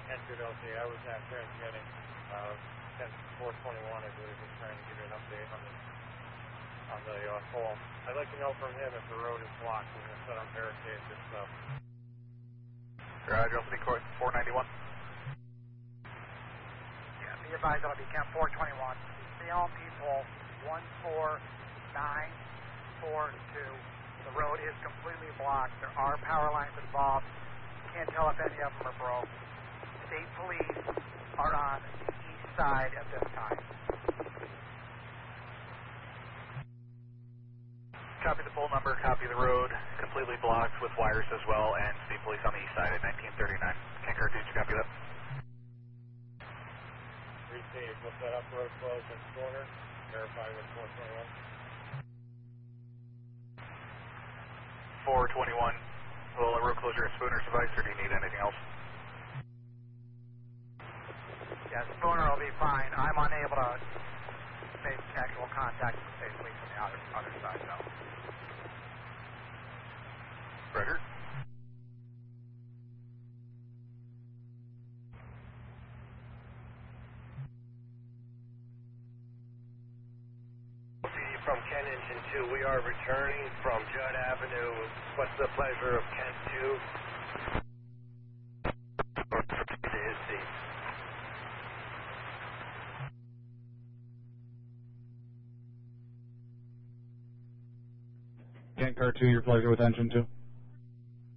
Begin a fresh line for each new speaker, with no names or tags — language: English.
Entered LT. I was at transmitting 10-421, I believe, was trying to give you an update on the call. I'd like to know from him if the road is blocked. We're going to set up barricades and stuff.
Garage LT Court 491.
Yeah, be advised that'll be Camp 421. Salem people 14942. The road is completely blocked. There are power lines involved. Can't tell if any of them are broke. State police are on the east side at this time.
Copy the full number, copy the road, completely blocked with wires as well, and state police on the east side at 1939. Car 2, did you copy that?
Receive. We'll set up road closed and corner. Verify with 421.
421. Will a road closure at Spooner suffice, or do you need anything else?
Yeah, Spooner will be fine. I'm unable to make actual contact with state police from the other side, though.
Roger.
From Ken Engine 2, we are returning from Judd Avenue. What's the pleasure of Ken 2? To his seat.
Kent Car 2, your pleasure with Engine 2.